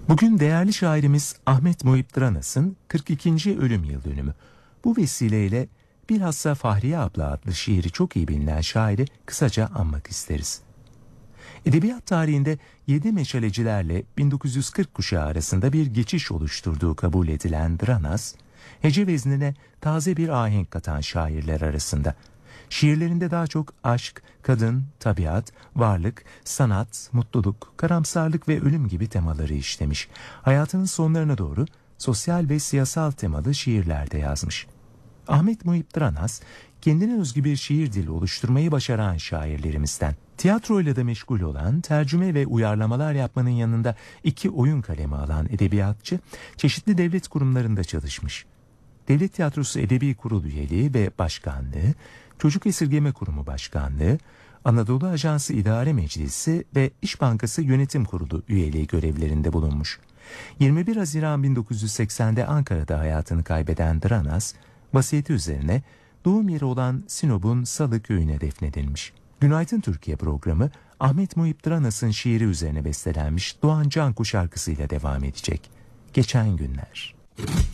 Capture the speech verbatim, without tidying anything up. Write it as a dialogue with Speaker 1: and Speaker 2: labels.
Speaker 1: Bugün değerli şairimiz Ahmet Muhip Dranas'ın kırk ikinci ölüm yıl dönümü. Bu vesileyle bilhassa Fahriye abla adlı şiiri çok iyi bilinen şairi kısaca anmak isteriz. Edebiyat tarihinde yedi meşalecilerle bin dokuz yüz kırk kuşağı arasında bir geçiş oluşturduğu kabul edilen Dranas, hece veznine taze bir ahenk katan şairler arasında. Şiirlerinde daha çok aşk, kadın, tabiat, varlık, sanat, mutluluk, karamsarlık ve ölüm gibi temaları işlemiş. Hayatının sonlarına doğru sosyal ve siyasal temalı şiirler de yazmış. Ahmet Muhip Dranas, kendine özgü bir şiir dili oluşturmayı başaran şairlerimizden. Tiyatroyla da meşgul olan, tercüme ve uyarlamalar yapmanın yanında iki oyun kalemi alan edebiyatçı, çeşitli devlet kurumlarında çalışmış. Devlet Tiyatrosu Edebi Kurulu üyeliği ve başkanlığı, Çocuk Esirgeme Kurumu Başkanlığı, Anadolu Ajansı İdare Meclisi ve İş Bankası Yönetim Kurulu üyeliği görevlerinde bulunmuş. yirmi bir Haziran bin dokuz yüz seksende Ankara'da hayatını kaybeden Dranas, vasiyeti üzerine doğum yeri olan Sinop'un Salı köyüne defnedilmiş. Günaydın Türkiye programı Ahmet Muhip Dranas'ın şiiri üzerine bestelenmiş Doğan Canku şarkısıyla devam edecek. Geçen günler.